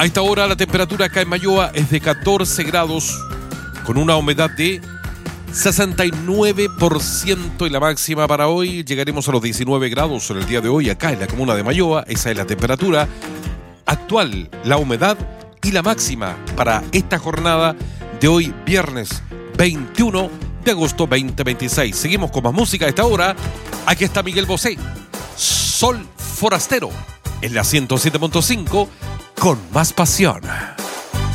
A esta hora la temperatura acá en Mayoa es de 14 grados con una humedad de 69% y la máxima para hoy llegaremos a los 19 grados en el día de hoy acá en la comuna de Mayoa. Esa es la temperatura actual, la humedad y la máxima para esta jornada de hoy viernes 21 de agosto 2026. Seguimos con más música a esta hora. Aquí está Miguel Bosé, Sol Forastero, en la 107.5 con más pasión.